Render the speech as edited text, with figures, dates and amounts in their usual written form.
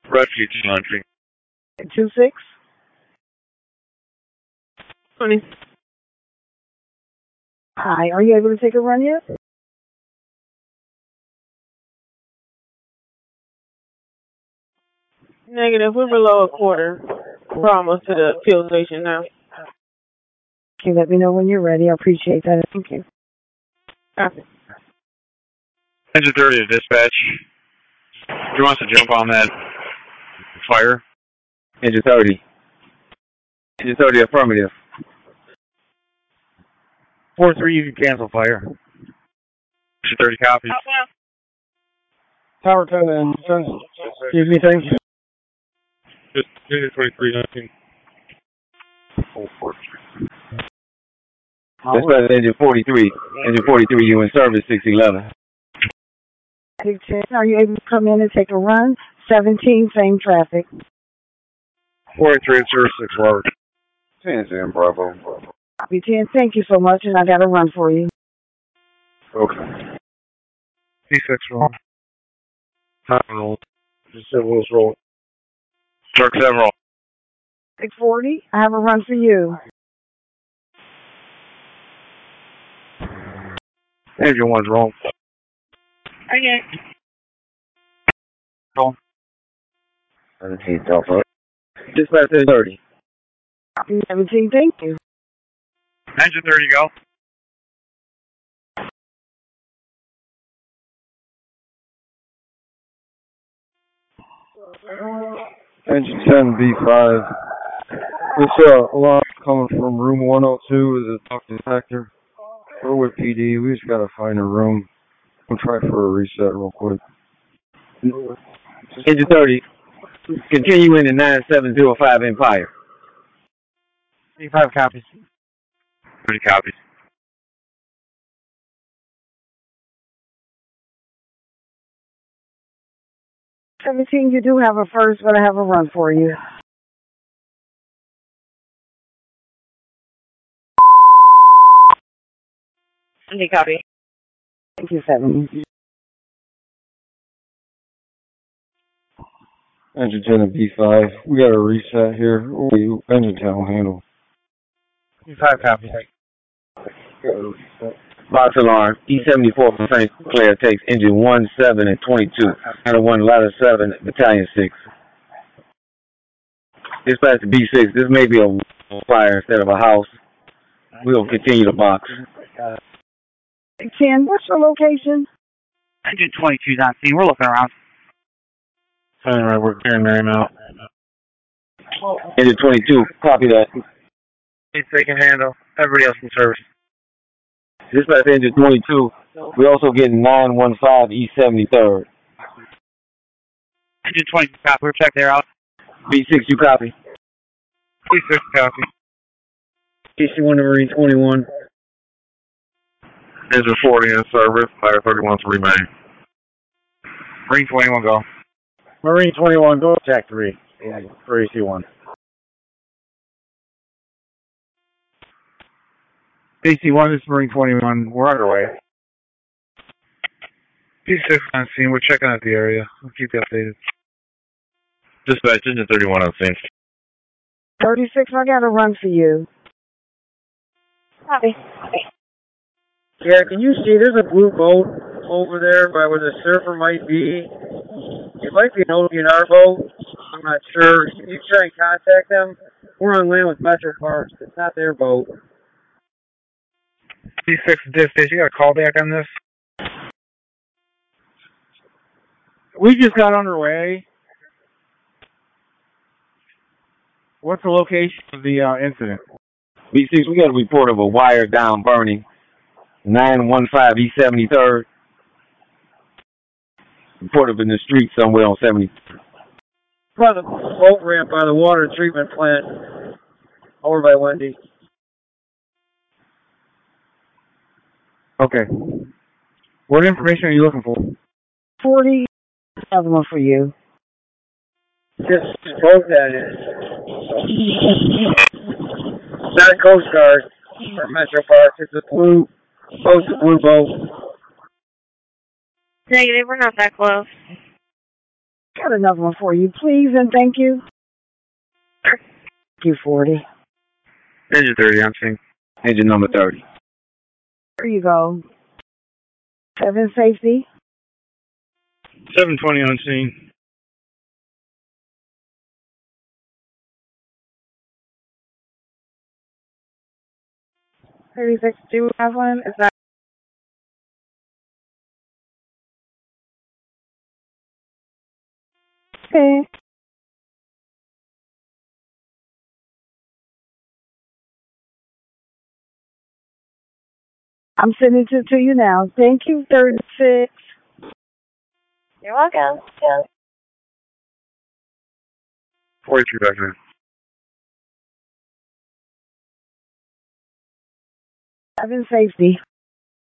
Refuge Laundry. 26? 20. Hi, are you able to take a run yet? Negative. We're below a quarter. We're almost to the fuel station now. Okay, let me know when you're ready. I appreciate that. Thank you. Copy. Engine 30 to dispatch. Who wants to jump on that fire? Engine 30. Engine 30 affirmative. 4-3, you can cancel fire. Engine 30 copies. Tower 10 and 10. Excuse me, thank you. Just Engine 2319. Dispatch Engine 43. Engine 43, you in service 611. Big 10, are you able to come in and take a run? 17, same traffic. 43 in service 611. 10 Bravo. Copy 10, thank you so much, and I got a run for you. Okay. C6 roll. Top roll. Just Will's roll. Truck 7 roll. 640, I have a run for you. Engine 1's roll. Okay. Roll. 17 Delta. Dispatch Engine 30. Copy 17, thank you. Engine 30 go. Engine 10, B5. This alarm coming from room 102 is a duct detector. We're with PD. We just gotta find a room. We'll try for a reset real quick. Engine 30. Continuing in 9705 Empire. 35 copies. 30 copies. $17, you do have a first, but I have a run for you. Okay, copy. Thank you, 7. Engine 10 and B5. We got a reset here. Engine 10 will handle. 35 copies. Box alarm. E74 from St. Clair takes engine 1, 7, and 22. Ladder 1, ladder 7, battalion 6. Dispatch to B6. This may be a fire instead of a house. We'll continue the box. 10, what's your location? Engine 22's on scene. We're looking around. Alright, we're clearing Marymount. Engine 22. Copy that. He's taking handle. Everybody else in service. Dispatch engine 22. We also getting 915 East 73rd. Engine 22 copy. We're check there out. B6, you copy. B6 copy. DC1 to Marine 21. Engine 40 in service. Fire 31 to remain. Marine 21 go. Marine 21, go attack 3 for AC1. AC1, this is Marine 21. We're underway. P6 on scene. We're checking out the area. We'll keep you updated. Dispatch, engine 31 on scene. 36, I got a run for you. Copy. Yeah, can you see there's a blue boat over there by where the surfer might be? It might be an ODNR boat. I'm not sure. Can you try and contact them? We're on land with Metro Parks. It's not their boat. P6 dispatch, you got a call back on this? We just got underway. What's the location of the incident? B6, we got a report of a wire down burning. 915 East 73rd. Report of in the street somewhere on 70. By the boat ramp by the water treatment plant over by Wendy. Okay. What information are you looking for? 40, another one for you. Just boat that is. Not a Coast Guard or Metro Parks. It's a blue boat. Negative, we're not that close. got another one for you, please, and thank you. Thank you, 40. Engine 30 on scene. Engine number 30. There you go. 7 safety. 720 on scene. 36, do you have one? Is that Okay. I'm sending it to you now. Thank you, 36. You're welcome. 43 back there. 7 safety.